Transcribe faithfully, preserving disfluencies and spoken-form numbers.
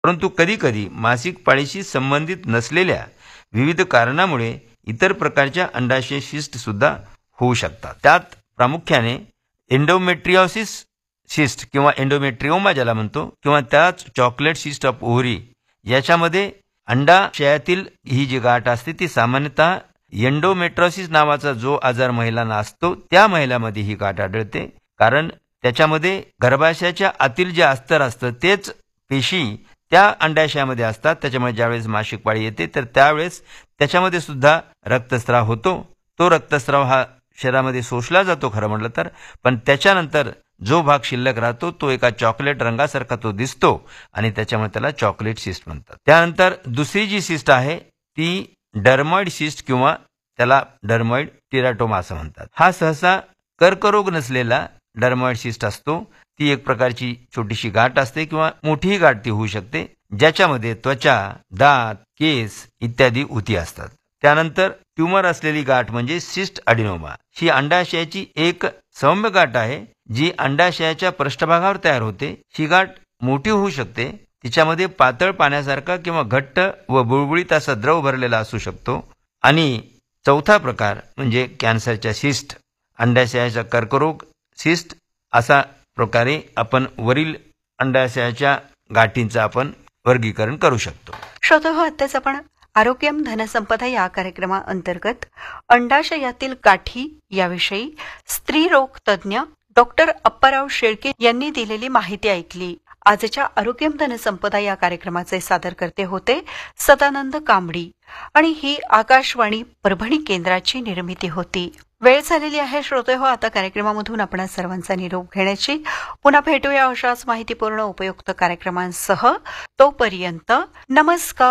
परंतु कधी कधी मासिक पाळीशी संबंधित नसलेल्या विविध कारणामुळे इतर प्रकारच्या अंडाशय शिस्ट सुद्धा होऊ शकतात. त्यात प्रामुख्याने एंडोमेट्रियोसिस शिस्ट किंवा एंडोमेट्रिओमा ज्याला म्हणतो, किंवा त्याच चॉकलेट शिस्ट ऑफ ओव्हरी, याच्यामध्ये अंडाशयातील ही जी गाठ असते ती सामान्यतः एंडोमेट्रोसिस नावाचा जो आजार महिलांना असतो त्या महिलांमध्ये ही गाठ आढळते. कारण त्याच्यामध्ये गर्भाशयाच्या आतील जे अस्तर असतं तेच पेशी त्या अंडाशयामध्ये असतात. त्याच्यामुळे ज्यावेळेस मासिक पाळी येते तर त्यावेळेस त्याच्यामध्ये सुद्धा रक्तस्राव होतो. तो रक्तस्राव हा शरीरामध्ये शोषला जातो खरं म्हटलं तर, पण त्याच्यानंतर जो भाग शिल्लक राहतो तो एका चॉकलेट रंगासारखा तो दिसतो आणि त्याच्यामुळे त्याला चॉकलेट सिस्ट म्हणतात. त्यानंतर दुसरी जी सिस्ट आहे ती डर्मॉइड सिस्ट किंवा त्याला डर्मॉइड टेराटोमा असं म्हणतात. हा सहसा कर्करोग नसलेला डर्मॉइड सिस्ट असतो. ती एक प्रकारची छोटीशी गाठ असते किंवा मोठीही गाठ ती होऊ शकते, ज्याच्यामध्ये त्वचा, दात, केस इत्यादी उती असतात. त्यानंतर ट्यूमर असलेली गाठ म्हणजे सिस्ट अडिनोमा. ही अंडाशयाची एक सौम्य गाठ आहे जी अंडाशयाच्या पृष्ठभागावर तयार होते. ही गाठ मोठी होऊ शकते. तिच्यामध्ये पातळ पाण्यासारखा किंवा घट्ट व बुळबुळीत असा द्रव भरलेला असू शकतो. आणि चौथा प्रकार म्हणजे कॅन्सरच्या सिस्ट, अंडाशयाचा कर्करोग सिस्ट, असा प्रकारे आपण वरील अंडाशयाच्या गाठींचं आपण वर्गीकरण करू शकतो. श्रोते हो, आत्ताच आपण आरोग्यम धनसंपदा या कार्यक्रमाअंतर्गत अंडाशयातील गाठी याविषयी स्त्रीरोग तज्ज्ञ डॉक्टर अप्पाराव शेळके यांनी दिलेली माहिती ऐकली. आजच्या आरोग्यम धनसंपदा या कार्यक्रमाचे सादरकर्ते होते सदानंद कांबडी आणि ही आकाशवाणी परभणी केंद्राची निर्मिती होती. वेळ झालेली आहे श्रोते हो, आता कार्यक्रमामधून आपण सर्वांचा निरोप घेण्याची. पुन्हा भेटूया अशाच माहितीपूर्ण उपयुक्त कार्यक्रमांसह. तोपर्यंत नमस्कार.